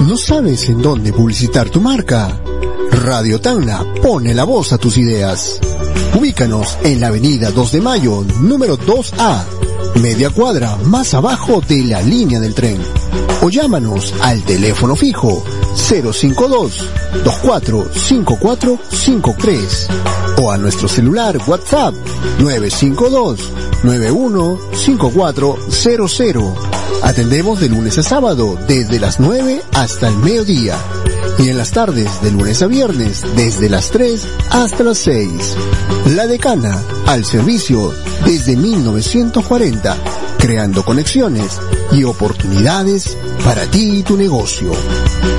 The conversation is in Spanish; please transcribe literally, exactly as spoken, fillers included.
¿No sabes en dónde publicitar tu marca? Radio Tacna pone la voz a tus ideas. Ubícanos en la avenida dos de mayo, número dos A, media cuadra más abajo de la línea del tren. O llámanos al teléfono fijo cero cinco dos, dos cuatro cinco cuatro cinco tres o a nuestro celular WhatsApp nueve cinco dos, nueve uno cinco cuatro cero cero. Atendemos de lunes a sábado desde las nueve hasta el mediodía y en las tardes de lunes a viernes desde las tres hasta las seis. La Decana, al servicio desde mil novecientos cuarenta, creando conexiones y oportunidades para ti y tu negocio.